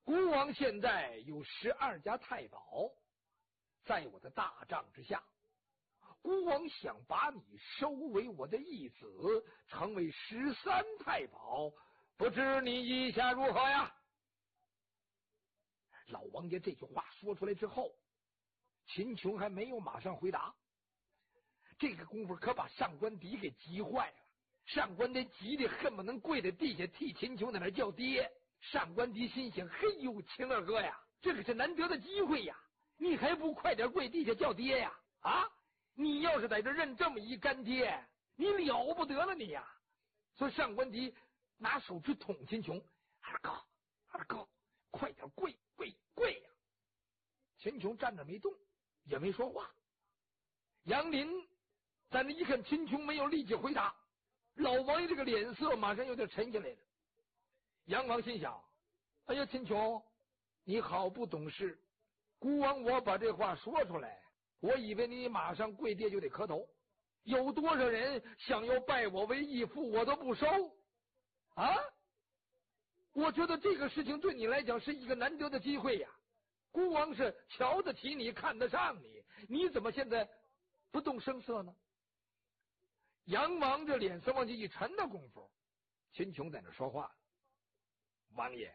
孤王现在有12家太保在我的大帐之下，孤王想把你收为我的义子，成为13太保，不知你意下如何呀？老王爷这句话说出来之后，秦琼还没有马上回答，这个功夫可把上官迪给急坏了。上官迪急得恨不能跪在地下替秦琼在那叫爹。上官迪心想，嘿呦，秦二哥呀，这可是难得的机会呀，你还不快点跪地下叫爹呀？啊，你要是在这认这么一干爹，你了不得了你呀！所以上官迪拿手去捅秦琼，二哥，快点跪呀！秦琼站着没动，也没说话。杨林在那一看秦琼没有立即回答，老王爷这个脸色马上有点沉下来了。杨王心想，哎呀，秦琼，你好不懂事，孤王我把这话说出来，我以为你马上跪地就得磕头，有多少人想要拜我为义父，我都不收啊！我觉得这个事情对你来讲是一个难得的机会呀，孤王是瞧得起你，看得上你，你怎么现在不动声色呢？杨王这脸色往起一沉的功夫，秦琼在那说话了，王爷，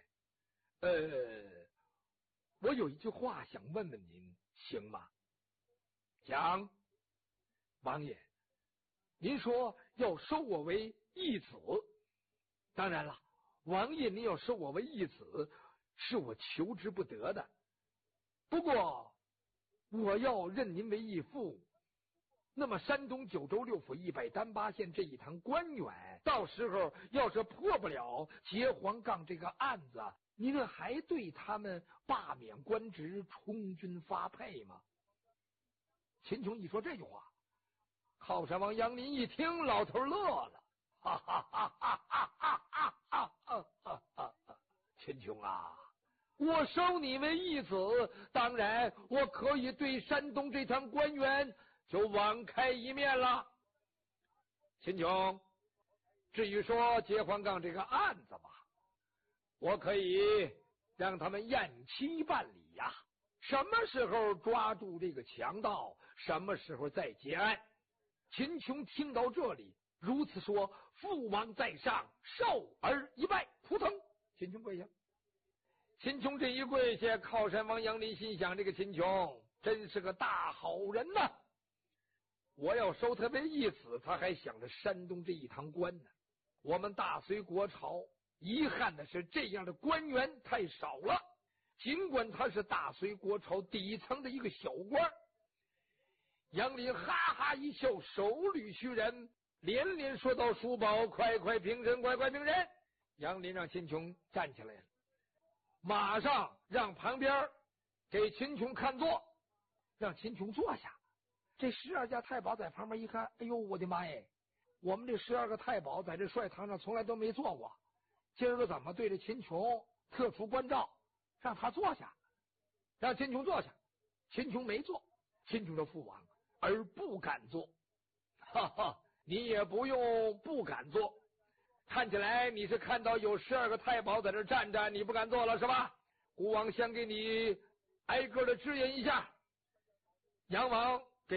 我有一句话想问问您，行吗？讲。王爷，您说要收我为义子，当然了，王爷您要收我为义子，是我求之不得的。不过，我要认您为义父，那么山东九州六府108县这一堂官员，到时候要是破不了结黄杠这个案子，您还对他们罢免官职，充军发配吗？秦琼一说这句话，靠山王杨林一听，老头乐了，哈哈哈哈哈哈哈哈哈！秦琼啊，我收你为义子，当然我可以对山东这堂官员就网开一面了。秦琼，至于说结黄杠这个案子吧，我可以让他们延期办理呀，什么时候抓住这个强盗，什么时候再结案。秦琼听到这里，如此说，父王在上，受而一拜，扑腾，秦琼跪下。秦琼这一跪下，靠山王杨林心想，这个秦琼真是个大好人呐，我要收他为义子，他还想着山东这一堂官呢。我们大隋国朝遗憾的是，这样的官员太少了，尽管他是大隋国朝底层的一个小官。杨林哈哈一笑，手捋须髯，连连说道：“叔宝，快快平身，快快平身！”杨林让秦琼站起来了，马上让旁边给秦琼看座，让秦琼坐下。这12家太保在旁边一看，哎呦，我的妈耶！我们这12个太保在这帅堂上从来都没坐过，今儿个怎么对着秦琼特殊关照，让他坐下，让秦琼坐下。秦琼没坐，秦琼的父王而不敢坐，哈哈，你也不用不敢坐，看起来你是看到有12个太保在这站着，你不敢坐了是吧？孤王先给你挨个的支引一下。杨王